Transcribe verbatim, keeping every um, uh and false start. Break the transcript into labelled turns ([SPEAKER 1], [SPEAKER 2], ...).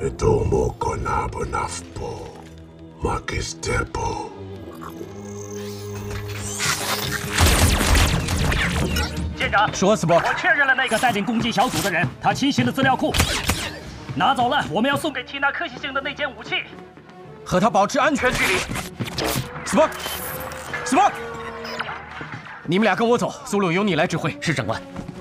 [SPEAKER 1] Domo konabo nafpo, magistepo。
[SPEAKER 2] 舰长，
[SPEAKER 3] 说斯伯，
[SPEAKER 2] 我确认了那个带领攻击小组的人，他清洗了资料库，拿走了我们要送给缇娜科西星的那件武器。
[SPEAKER 3] 和他保持安全距离。斯伯，斯伯，你们俩跟我走，苏鲁由你来指挥。
[SPEAKER 4] 是长官。